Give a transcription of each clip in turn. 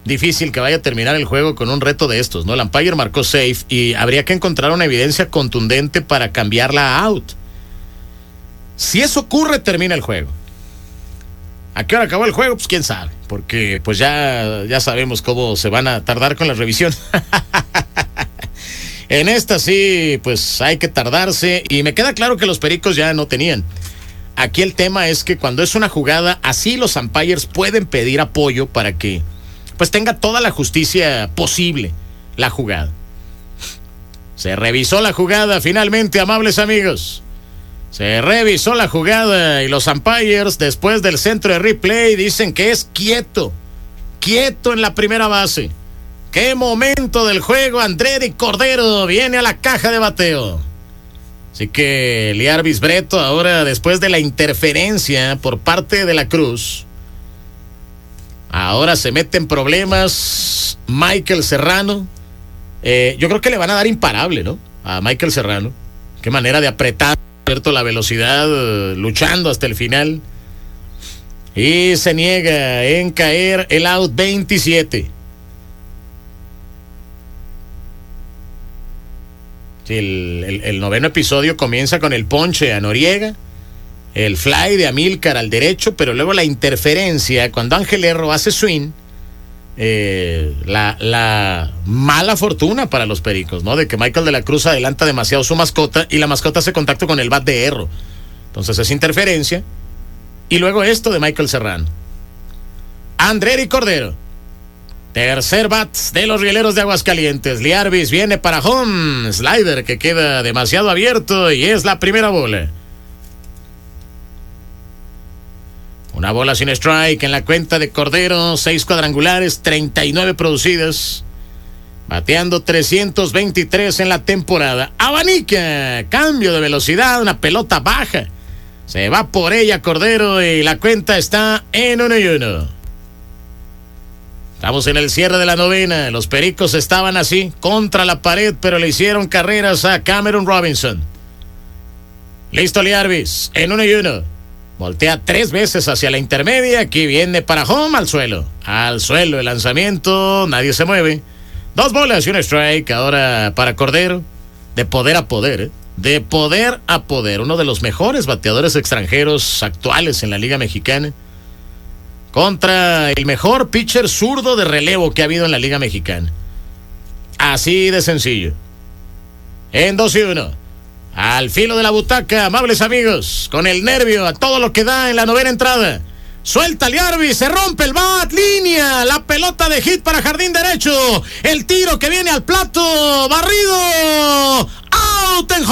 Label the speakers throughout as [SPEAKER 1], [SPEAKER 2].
[SPEAKER 1] difícil que vaya a terminar el juego con un reto de estos, ¿no? El umpire marcó safe y habría que encontrar una evidencia contundente para cambiarla a out. Si eso ocurre, termina el juego. ¿A qué hora acabó el juego? Pues quién sabe, porque pues ya sabemos cómo se van a tardar con la revisión. En esta sí, pues hay que tardarse y me queda claro que los Pericos ya no tenían. Aquí el tema es que cuando es una jugada así, los umpires pueden pedir apoyo para que pues tenga toda la justicia posible la jugada. Se revisó la jugada finalmente, amables amigos. Se revisó la jugada y los umpires, después del centro de replay, dicen que es quieto en la primera base. ¡Qué momento del juego! Andreri Cordero viene a la caja de bateo. Así que Liarvis Breto ahora, después de la interferencia por parte de la Cruz, ahora se mete en problemas Michael Serrano. Yo creo que le van a dar imparable, ¿no? A Michael Serrano. Qué manera de apretar la velocidad, luchando hasta el final. Y se niega en caer el out 27. Sí, el noveno episodio comienza con el ponche a Noriega, el fly de Amílcar al derecho, pero luego la interferencia cuando Ángel Erro hace swing. La mala fortuna para los Pericos, ¿no? De que Michael de la Cruz adelanta demasiado su mascota y la mascota hace contacto con el bat de Erro. Entonces es interferencia. Y luego esto de Michael Serrano. Andreri Cordero, tercer bat de los Rieleros de Aguascalientes. Liarvis viene para home. Slider que queda demasiado abierto y es la primera bola. Una bola sin strike en la cuenta de Cordero, 6 cuadrangulares, 39 producidas, bateando 323 en la temporada. Abanica, cambio de velocidad, una pelota baja, se va por ella Cordero y la cuenta está en 1-1. Estamos en el cierre de la novena, los Pericos estaban así, contra la pared, pero le hicieron carreras a Cameron Robinson. Listo Liarvis, en 1-1. Voltea 3 veces hacia la intermedia. Aquí viene para home, al suelo. Al suelo el lanzamiento. Nadie se mueve. 2 bolas y un strike. Ahora para Cordero. De poder a poder, ¿eh? De poder a poder. Uno de los mejores bateadores extranjeros actuales en la Liga Mexicana. Contra el mejor pitcher zurdo de relevo que ha habido en la Liga Mexicana. Así de sencillo. En 2-1. Al filo de la butaca, amables amigos, con el nervio a todo lo que da en la novena entrada. Suelta Liarvis, se rompe el bat, línea, la pelota de hit para jardín derecho. El tiro que viene al plato, barrido, out and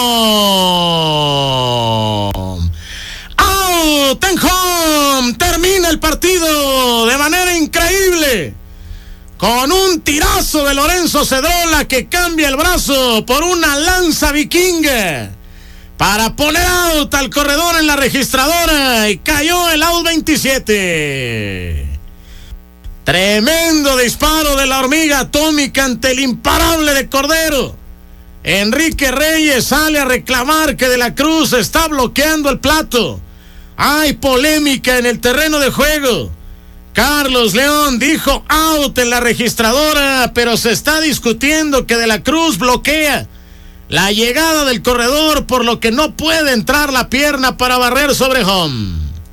[SPEAKER 1] home. Out and home. Termina el partido de manera increíble, con un tirazo de Lorenzo Cedrola que cambia el brazo por una lanza vikinga para poner out al corredor en la registradora y cayó el out 27. Tremendo disparo de la hormiga atómica ante el imparable de Cordero. Enrique Reyes sale a reclamar que De la Cruz está bloqueando el plato. Hay polémica en el terreno de juego. Carlos León dijo out en la registradora, pero se está discutiendo que De la Cruz bloquea la llegada del corredor, por lo que no puede entrar la pierna para barrer sobre home.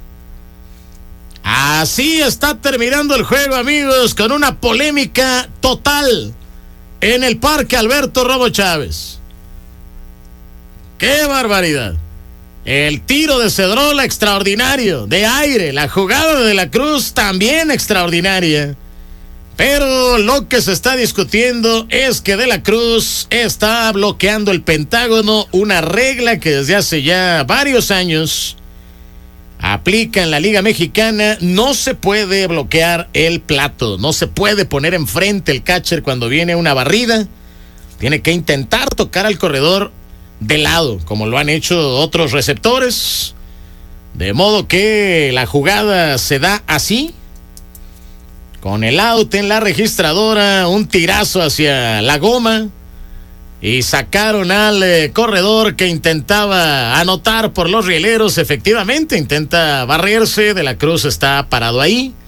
[SPEAKER 1] Así está terminando el juego, amigos, con una polémica total en el Parque Alberto Robo Chávez. ¡Qué barbaridad! El tiro de Cedrola extraordinario, de aire. La jugada de De la Cruz también extraordinaria. Pero lo que se está discutiendo es que De la Cruz está bloqueando el pentágono, una regla que desde hace ya varios años aplica en la Liga Mexicana. No se puede bloquear el plato, no se puede poner enfrente el catcher cuando viene una barrida. Tiene que intentar tocar al corredor de lado, como lo han hecho otros receptores, de modo que la jugada se da así, con el out en la registradora, un tirazo hacia la goma y sacaron al corredor que intentaba anotar por los Rieleros. Efectivamente intenta barrerse, De la Cruz está parado ahí,